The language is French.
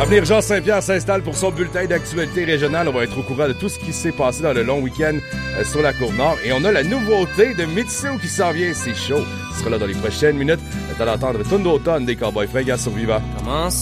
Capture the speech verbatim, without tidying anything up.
À venir, Jean Saint-Pierre s'installe pour son bulletin d'actualité régionale. On va être au courant de tout ce qui s'est passé dans le long week-end euh, sur la Côte-Nord. Et on a la nouveauté de Mitsu qui s'en vient. C'est chaud. Ce sera là dans les prochaines minutes. Le temps d'entendre Tune d'automne des Cowboys Fringants sur Viva. Commence.